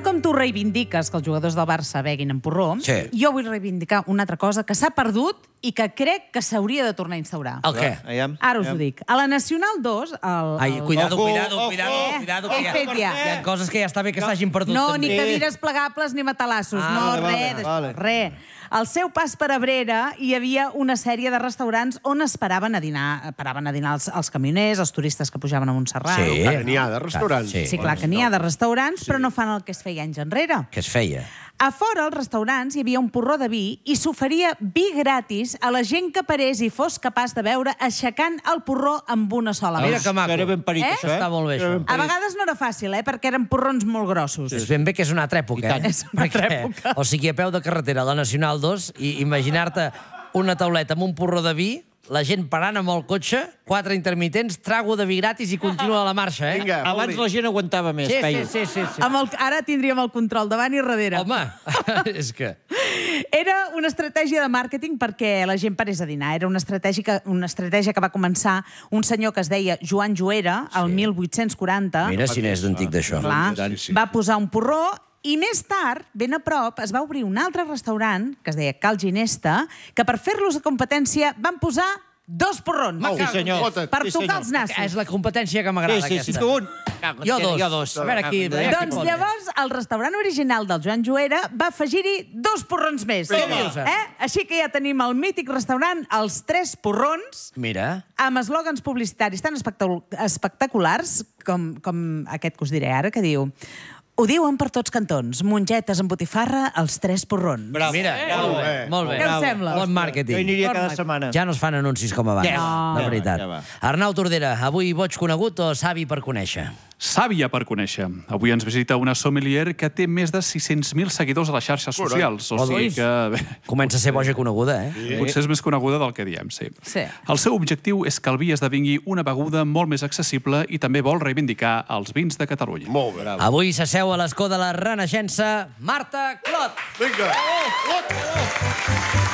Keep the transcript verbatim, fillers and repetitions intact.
com tu reivindiques que els jugadors del Barça beguin en porró, jo vull reivindicar una altra cosa que s'ha perdut i que crec que s'hauria de tornar a instaurar. El què? Ara us ho dic. A la Nacional dos... Ai, cuidado, cuidado, cuidado, que hi ha coses que ja està bé que s'hagin perdut. No, ni cadires plegables ni matalassos. No, res, res. Al seu pas per Abrera hi havia una sèrie de restaurants on esperaven a dinar paraven a dinar els, els camioners, els turistes que pujaven a Montserrat. Sí, clar que n'hi ha de restaurants. Sí, clar que n'hi ha de restaurants, però no fan el que es feia anys enrere. Què es feia? A fora, als restaurants, hi havia un porró de vi i s'oferia vi gratis a la gent que parés i fos capaç de beure aixecant el porró amb una sola mà. Mira que maco. Era ben parit, Eh? això, eh? Està molt bé, això. A vegades no era fàcil, eh? Perquè eren porrons molt grossos. És ben bé que és una altra època, eh? És una altra època. O sigui, a peu de carretera, a la Nacional dos, i imaginar-te una tauleta amb un porró de vi, la gent parant amb el cotxe, quatre intermitents, trago de vi gratis i continua la marxa, eh? Vinga, Abans la gent aguantava més, Sí, feia. sí, sí, sí. Amb el, ara tindríem el control davant i darrere. Home, és que... Era una estratègia de màrqueting perquè la gent parés a dinar. Era una estratègia que, una estratègia que va començar un senyor que es deia Joan Joera, el mil vuit-cents quaranta. Mira si n'és d'antic d'això. Clar, va posar un porró i més tard, ben a prop, es va obrir un altre restaurant, que es deia Cal Ginesta, que per fer-los a competència van posar dos porrons. Sí, senyor. Per Sí, tocar senyor. els nassos. És la competència que m'agrada, Sí, sí, sí, aquesta. tu un. Jo dos. Jo dos. A veure, aquí... Doncs llavors, el restaurant original del Joan Joera va afegir-hi dos porrons més. Què dius, Eh? Així que ja tenim el mític restaurant Els Tres Porrons, Mira. amb eslògans publicitaris tan espectacu- espectaculars com, com aquest que us diré ara, que diu: ho diuen per tots cantons, mongetes amb botifarra, Els Tres Porrons. Bravo. Mira, molt bé, molt bé. Què us sembla? Bon màrqueting. Jo hi aniria cada setmana. Ja no es fan anuncis com abans, No. de veritat. Ja va, Arnau Tordera, avui boig conegut o savi per conèixer? Sàvia per conèixer. Avui ens visita una sommelier que té més de sis-cents mil seguidors a les xarxes socials. O sigui que... bé, Comença a ser boja coneguda, eh? potser és més coneguda del que diem, sí. Sí. El seu objectiu és que el vi esdevingui una beguda molt més accessible i també vol reivindicar els vins de Catalunya. Molt bé. Avui s'asseu a l'escó de la Renaixença Marta Clot. Vinga.